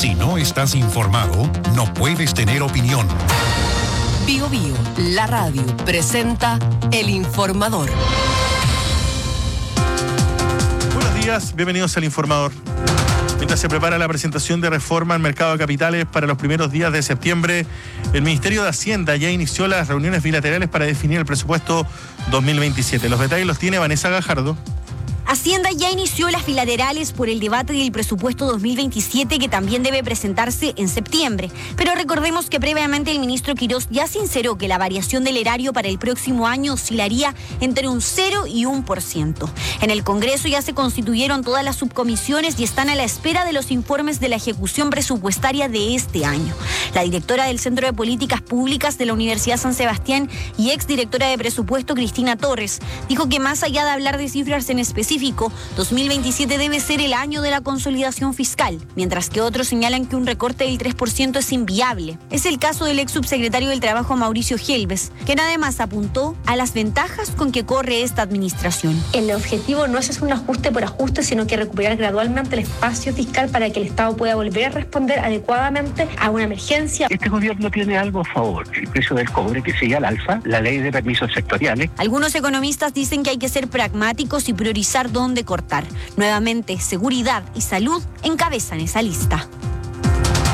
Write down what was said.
Si no estás informado, no puedes tener opinión. Bío Bío, la radio, presenta El Informador. Buenos días, bienvenidos al Informador. Mientras se prepara la presentación de reforma al mercado de capitales para los primeros días de septiembre, el Ministerio de Hacienda ya inició las reuniones bilaterales para definir el presupuesto 2027. Los detalles los tiene Vanessa Gajardo. Hacienda ya inició las bilaterales por el debate del presupuesto 2027 que también debe presentarse en septiembre. Pero recordemos que previamente el ministro Quirós ya sinceró que la variación del erario para el próximo año oscilaría entre un 0 y 1%. En el Congreso ya se constituyeron todas las subcomisiones y están a la espera de los informes de la ejecución presupuestaria de este año. La directora del Centro de Políticas Públicas de la Universidad San Sebastián y exdirectora de presupuesto, Cristina Torres, dijo que más allá de hablar de cifras en específico, 2027 debe ser el año de la consolidación fiscal, mientras que otros señalan que un recorte del 3% es inviable. Es el caso del ex subsecretario del Trabajo, Mauricio Helves, quien además apuntó a las ventajas con que corre esta administración. El objetivo no es hacer un ajuste por ajuste, sino que recuperar gradualmente el espacio fiscal para que el Estado pueda volver a responder adecuadamente a una emergencia. Este gobierno tiene algo a favor, el precio del cobre que sigue al alza, la ley de permisos sectoriales. Algunos economistas dicen que hay que ser pragmáticos y priorizar dónde cortar. Nuevamente, seguridad y salud encabezan esa lista.